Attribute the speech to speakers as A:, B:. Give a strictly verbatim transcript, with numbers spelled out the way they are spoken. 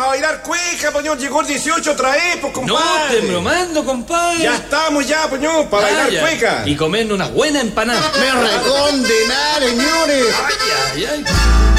A: bailar cueca, poñón. Llegó el dieciocho otra vez, pues,
B: No,
A: compadre.
B: te bromando, compadre.
A: Ya estamos ya, poñón, para
B: Ah,
A: bailar
B: ya.
A: cueca.
B: Y comernos unas buenas empanadas.
C: Me recondenar, señores.
B: Ay, ay, ay.